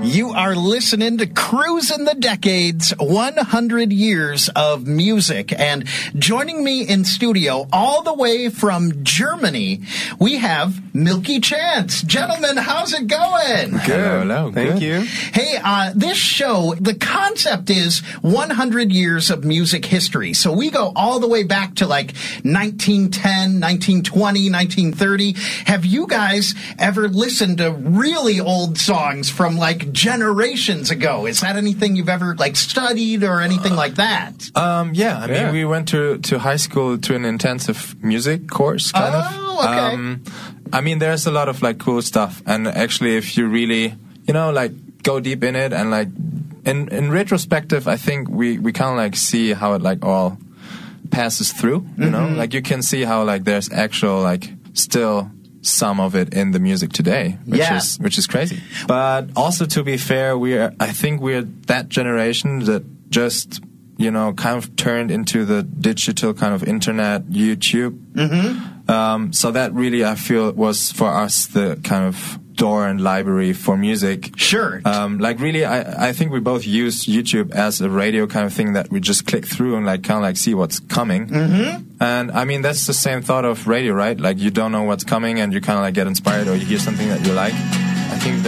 You are listening to Cruising the Decades, 100 Years of Music. And joining me in studio all the way from Germany, we have Milky Chance. Gentlemen, how's it going? Good. Hello. Thank you. Hey, this show, the concept is 100 years of music history. So we go all the way back to like 1910, 1920, 1930. Have you guys ever listened to really old songs from like generations ago? Is that anything you've ever like studied or anything like that? Yeah. I mean, we went to high school to an intensive music course, kind of. Okay. I mean, there's a lot of like cool stuff, and actually, if you really, like go deep in it, and like in retrospective, I think we kind of like see how it like all passes through. You know, like you can see how like there's actual like still some of it in the music today, which is crazy. But also, to be fair, I think we're that generation that just kind of turned into the digital kind of internet, YouTube. So that really, I feel, was for us the kind of door and library for music. Sure. Like really, I think we both use YouTube as a radio kind of thing that we just click through and like kind of like see what's coming. And I mean, that's the same thought of radio, right? Like you don't know what's coming and you kind of like get inspired or you hear something that you like.